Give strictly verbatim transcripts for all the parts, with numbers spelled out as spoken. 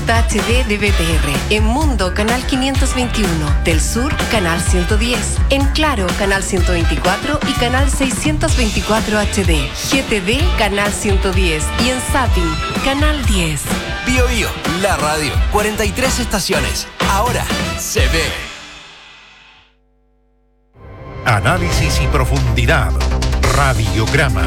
Ruta H D de B T R. En Mundo, canal quinientos veintiuno. Del Sur, canal ciento diez. En Claro, canal ciento veinticuatro y canal seiscientos veinticuatro H D. G T D, canal ciento diez. Y en Zapping, canal diez. Bio Bio, la radio. cuarenta y tres estaciones. Ahora se ve. Análisis y profundidad. Radiograma.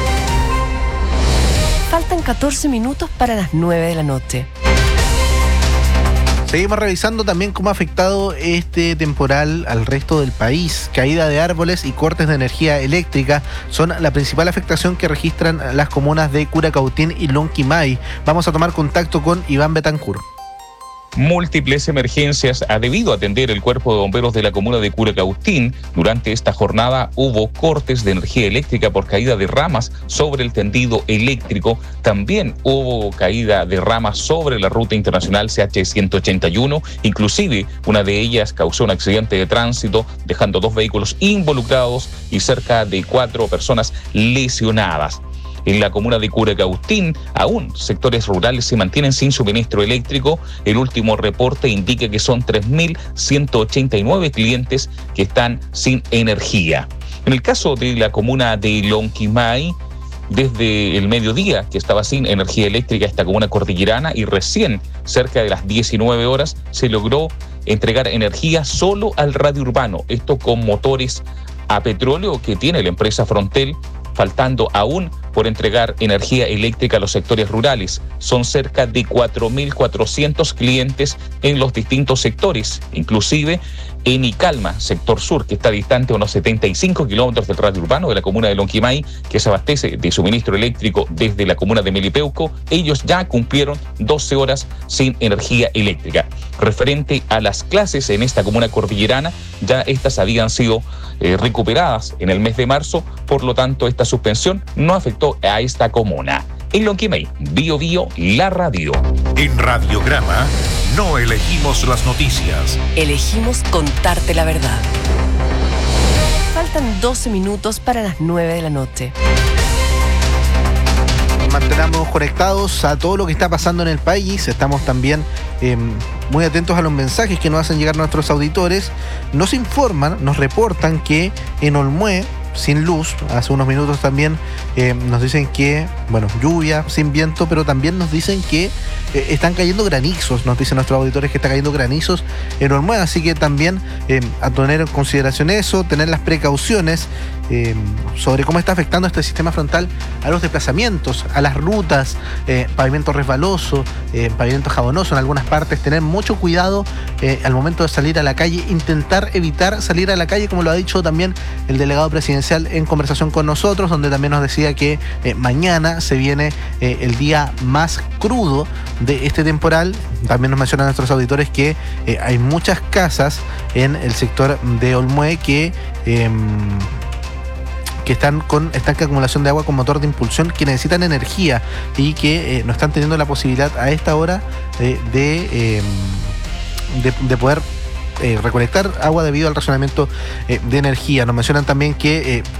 Faltan catorce minutos para las nueve de la noche. Seguimos revisando también cómo ha afectado este temporal al resto del país. Caída de árboles y cortes de energía eléctrica son la principal afectación que registran las comunas de Curacautín y Lonquimay. Vamos a tomar contacto con Iván Betancourt. Múltiples emergencias ha debido atender el cuerpo de bomberos de la comuna de Curacautín. Durante esta jornada hubo cortes de energía eléctrica por caída de ramas sobre el tendido eléctrico. También hubo caída de ramas sobre la ruta internacional C H ciento ochenta y uno. Inclusive una de ellas causó un accidente de tránsito, dejando dos vehículos involucrados y cerca de cuatro personas lesionadas. En la comuna de Curacautín, aún sectores rurales se mantienen sin suministro eléctrico. El último reporte indica que son tres mil ciento ochenta y nueve clientes que están sin energía. En el caso de la comuna de Lonquimay, desde el mediodía que estaba sin energía eléctrica esta comuna cordillerana, y recién cerca de las diecinueve horas se logró entregar energía solo al radio urbano, esto con motores a petróleo que tiene la empresa Frontel, faltando aún por entregar energía eléctrica a los sectores rurales. Son cerca de cuatro mil cuatrocientos clientes en los distintos sectores, inclusive en Icalma, sector sur, que está distante a unos setenta y cinco kilómetros del radio urbano de la comuna de Lonquimay, que se abastece de suministro eléctrico desde la comuna de Melipeuco. Ellos ya cumplieron doce horas sin energía eléctrica. Referente a las clases en esta comuna cordillerana, ya estas habían sido eh, recuperadas en el mes de marzo, por lo tanto esta suspensión no afectó a esta comuna. En Lonquimay, Bio Bio, la radio. En Radiograma no elegimos las noticias. Elegimos contarte la verdad. Faltan doce minutos para las nueve de la noche. Mantenamos conectados a todo lo que está pasando en el país. Estamos también eh, muy atentos a los mensajes que nos hacen llegar nuestros auditores. Nos informan, nos reportan que en Olmué, sin luz, hace unos minutos también eh, nos dicen que, bueno, lluvia, sin viento, pero también nos dicen que eh, están cayendo granizos, nos dicen nuestros auditores que está cayendo granizos en Olmué, así que también eh, a tener en consideración eso, tener las precauciones eh, sobre cómo está afectando este sistema frontal a los desplazamientos, a las rutas, eh, pavimento resbaloso, eh, pavimento jabonoso en algunas partes, tener mucho cuidado eh, al momento de salir a la calle, intentar evitar salir a la calle, como lo ha dicho también el delegado presidencial en conversación con nosotros, donde también nos decía que eh, mañana se viene eh, el día más crudo de este temporal. También nos mencionan nuestros auditores que eh, hay muchas casas en el sector de Olmué que eh, que están con estanque de acumulación de agua con motor de impulsión, que necesitan energía y que eh, no están teniendo la posibilidad a esta hora eh, de, eh, de de poder Eh, recolectar agua debido al racionamiento eh, de energía. Nos mencionan también que eh,